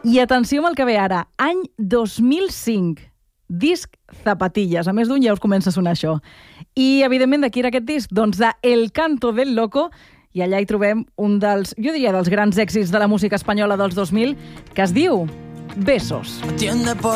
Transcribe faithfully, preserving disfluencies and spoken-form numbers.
I atenció amb el que ve ara, any dos mil cinc, disc Zapatillas, a més d'un ja us comença a sonar això. I, evidentment, de qui era aquest disc? Doncs de El Canto del Loco, i allà hi trobem un dels, jo diria, dels grans èxits de la música espanyola dels dos mil, que es diu Besos. Atiende por